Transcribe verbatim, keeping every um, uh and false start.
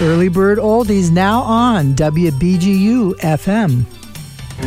Early Bird Oldies now on W B G U F M.